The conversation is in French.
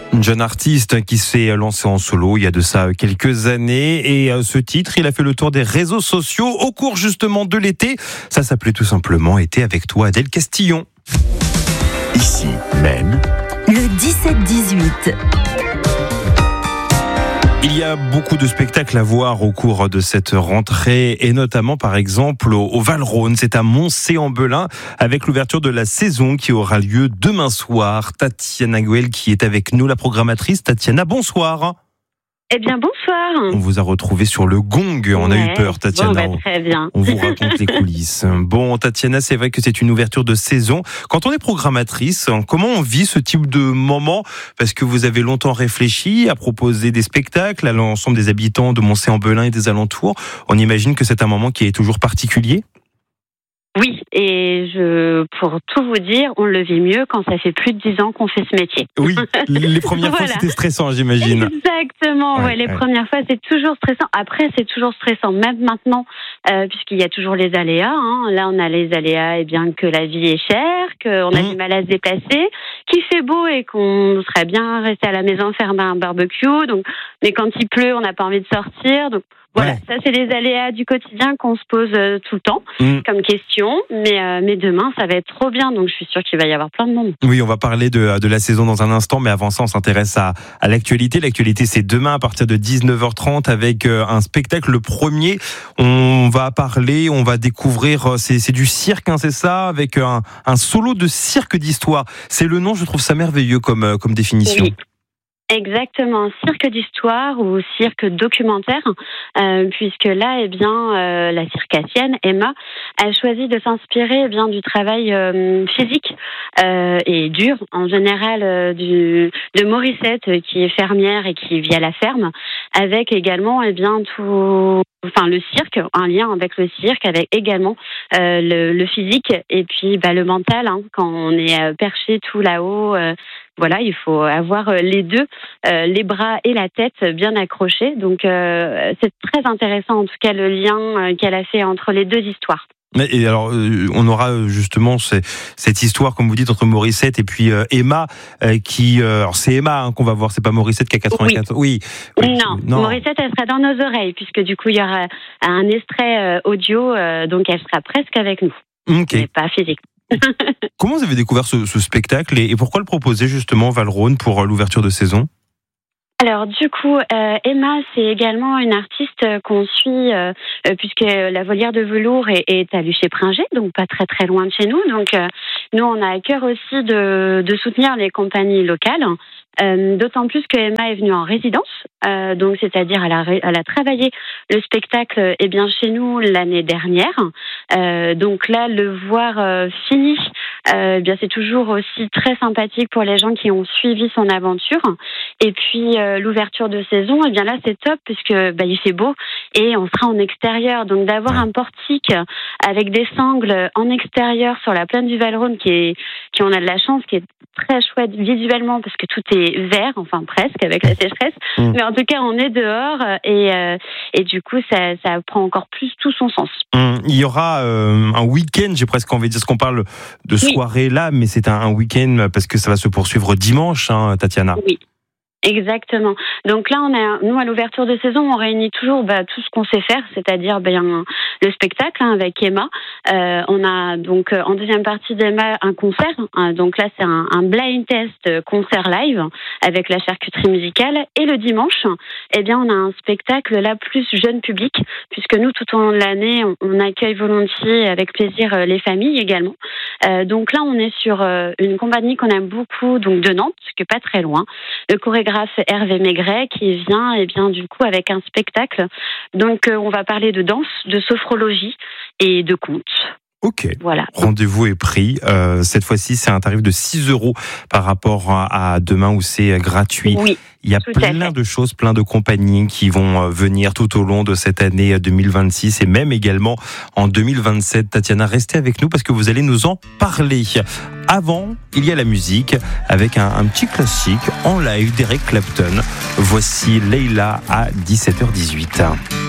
Une jeune artiste qui s'est lancée en solo il y a de ça quelques années et ce titre, il a fait le tour des réseaux sociaux au cours justement de l'été. Ça s'appelait tout simplement Été avec toi, Adèle Castillon. Ici même, le 17-18. Il y a beaucoup de spectacles à voir au cours de cette rentrée et notamment par exemple au Val-Rhône, c'est à Moncé-en-Belin avec l'ouverture de la saison qui aura lieu demain soir. Tatiana Goel qui est avec nous, la programmatrice. Tatiana, bonsoir. Eh bien, bonsoir. On vous a retrouvé sur le gong. On a eu peur, Tatiana. Bon, très bien. On vous raconte les coulisses. Bon, Tatiana, c'est vrai que c'est une ouverture de saison. Quand on est programmatrice, comment on vit ce type de moment? Parce que vous avez longtemps réfléchi à proposer des spectacles à l'ensemble des habitants de Moncé-en-Belin et des alentours. On imagine que c'est un moment qui est toujours particulier. Oui, et pour tout vous dire, on le vit mieux quand ça fait plus de 10 ans qu'on fait ce métier. Oui, les premières fois c'était stressant, j'imagine. Exactement, les premières fois c'est toujours stressant. Après c'est toujours stressant, même maintenant, puisqu'il y a toujours les aléas. Là on a les aléas, bien que la vie est chère, qu'on a du mal à se déplacer, qu'il fait beau et qu'on serait bien resté à la maison faire un barbecue. Donc, mais quand il pleut, on n'a pas envie de sortir. Donc voilà, ça c'est les aléas du quotidien qu'on se pose tout le temps comme question. Mais demain, ça va être trop bien, donc je suis sûre qu'il va y avoir plein de monde. Oui, on va parler de la saison dans un instant, mais avant ça, on s'intéresse à l'actualité. L'actualité, c'est demain à partir de 19h30 avec un spectacle. Le premier, on va parler, on va découvrir, c'est du cirque, c'est ça, avec un solo de cirque d'histoire. C'est le nom, je trouve ça merveilleux comme définition. Oui. Exactement, cirque d'histoire ou cirque documentaire, puisque là, la circassienne Emma a choisi de s'inspirer du travail physique et dur en général de Morissette, qui est fermière et qui vit à la ferme, avec également le cirque, un lien avec le cirque, avec également le physique et puis le mental, quand on est perché tout là-haut. Voilà, il faut avoir les deux, les bras et la tête bien accrochés. Donc, c'est très intéressant, en tout cas, le lien qu'elle a fait entre les deux histoires. Et alors, on aura justement cette histoire, comme vous dites, entre Morissette et puis Emma, alors c'est Emma qu'on va voir, c'est pas Morissette qui a 84. Oui. Non, Morissette, elle sera dans nos oreilles, puisque du coup, il y aura un extrait audio, donc elle sera presque avec nous, mais pas physique. Comment vous avez découvert ce spectacle et pourquoi le proposer justement au Val-Rhône pour l'ouverture de saison? Alors du coup, Emma, c'est également une artiste qu'on suit puisque la Volière de Velours est à Luché-Pringé, donc pas très très loin de chez nous. Donc nous, on a à cœur aussi de soutenir les compagnies locales. D'autant plus que Emma est venue en résidence, donc c'est-à-dire elle a travaillé le spectacle chez nous l'année dernière. Donc là, le voir fini, c'est toujours aussi très sympathique pour les gens qui ont suivi son aventure. Et puis l'ouverture de saison, là c'est top puisque il fait beau et on sera en extérieur. Donc d'avoir un portique avec des sangles en extérieur sur la plaine du Val-Rhône qui on a de la chance, qui est très chouette visuellement parce que tout est vert, enfin presque avec la sécheresse. Mais en tout cas, on est dehors et du coup, ça prend encore plus tout son sens. Il y aura un week-end, j'ai presque envie de dire, ce qu'on parle de soirée là, mais c'est un week-end parce que ça va se poursuivre dimanche, Tatiana. Oui. Exactement. Donc là, nous à l'ouverture de saison, on réunit toujours tout ce qu'on sait faire, c'est-à-dire le spectacle avec Emma. On a donc en deuxième partie d'Emma un concert. Donc là, c'est un blind test concert live avec la charcuterie musicale. Et le dimanche, on a un spectacle là plus jeune public, puisque nous tout au long de l'année, on accueille volontiers avec plaisir les familles également. Donc là, on est sur une compagnie qu'on aime beaucoup, donc de Nantes, qui est pas très loin. Le chorégraphe Hervé Maigret qui vient du coup avec un spectacle. Donc on va parler de danse, de sophrologie et de contes. Ok, voilà. Rendez-vous est pris. Cette fois-ci, c'est un tarif de 6 € par rapport à demain où c'est gratuit. Oui, il y a plein de choses, plein de compagnies qui vont venir tout au long de cette année 2026 et même également en 2027. Tatiana, restez avec nous parce que vous allez nous en parler. Avant, il y a la musique avec un petit classique en live d'Eric Clapton. Voici Leila à 17h18.